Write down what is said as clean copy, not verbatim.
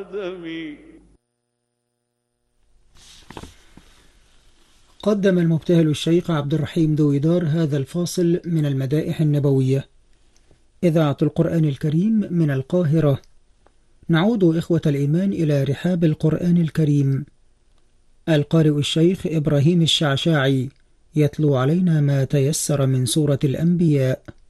قدم المبتهل الشيخ عبد الرحيم دويدار هذا الفاصل من المدائح النبوية. إذاعة القرآن الكريم من القاهرة. نعود إخوة الإيمان إلى رحاب القرآن الكريم. القارئ الشيخ إبراهيم الشعشاعي يتلو علينا ما تيسر من سورة الأنبياء.